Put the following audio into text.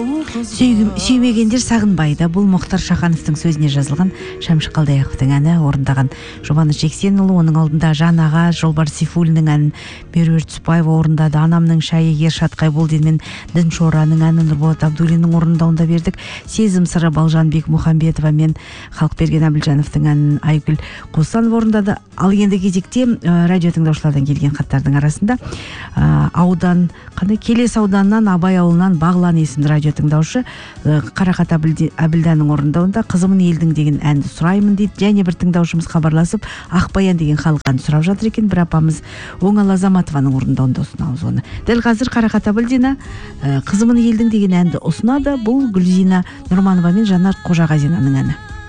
Сүймегендер сағынбайды. Бұл Мұхтар Шахановтың сөзіне жазылған, Шәмші Қалдаяқовтың әні орындаған Жұбаныш Жексенұлы, оның алдында Жан Аға, Жолбарыс Сейфуллиннің әнін Меруерт Түсіпбаева орындады. Анамның шайы Ершат Қайболдин мен Діншораның әнін Нұрболат Абдуллиннің орындауында бердік. Сезім сыры Балжанбек Мұхамбетова мен Халықберген Әбілжановтың әнін Айгүл Қосанова орындады. Ал енді кезекте радио тыңдаушылардан келген хаттардың арасында Келес ауданынан Абай ауылынан Бағлан есімді радио тыңдаушы Қарақат Әбілданың орындауында Қызымын елдің деген әнді сұраймын дейді. Және бір тыңдаушымыз хабарласып Ақбаян деген халық әнін сұрап жатыр екен. Бір апамыз Оңал Азаматованың орындауында ұсынамыз оны. Дәл қазір Қарақат Әбілдина Қызымын елдің деген әнді ұсынады. Бұл Гүлзина Нұрманова мен Жанар Қожағазинаның әні.